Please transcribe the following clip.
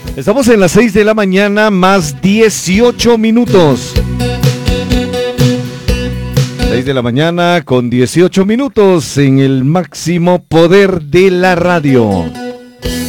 Estamos en las 6 de la mañana más 18 minutos. 6 de la mañana con 18 minutos en el máximo poder de la radio.